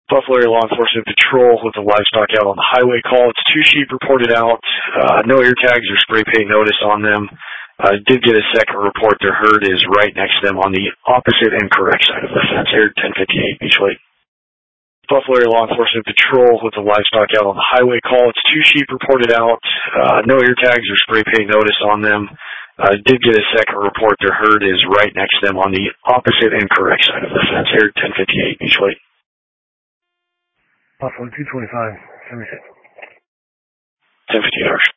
Buffalo area law enforcement patrol with the livestock out on the highway call. It's 2 sheep reported out. No ear tags or spray paint notice on them. Did get a second report. Their herd is right next to them on the opposite and correct side of the fence here, 1058 Beach Lake. Buffalo area law enforcement patrol with the livestock out on the highway call. It's 2 sheep reported out. No ear tags or spray paint notice on them. Did get a second report. Their herd is right next to them on the opposite and correct side of the fence here, 1058 Beach Lake. Buffalo 225, 76. 1058 hours.